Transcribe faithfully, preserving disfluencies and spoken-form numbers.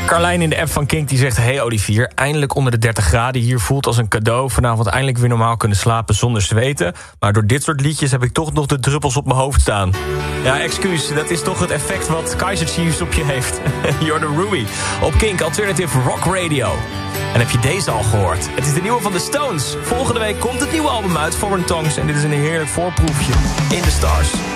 Carlijn in de app van Kink die zegt... Hey Olivier, eindelijk onder de dertig graden hier, voelt als een cadeau. Vanavond eindelijk weer normaal kunnen slapen zonder zweten. Maar door dit soort liedjes heb ik toch nog de druppels op mijn hoofd staan. Ja, excuus, dat is toch het effect wat Kaiser Chiefs op je heeft. You're the Ruby. Op Kink Alternative Rock Radio. En heb je deze al gehoord? Het is de nieuwe van The Stones. Volgende week komt het nieuwe album uit, Foreign Tongues. En dit is een heerlijk voorproefje in The Stars.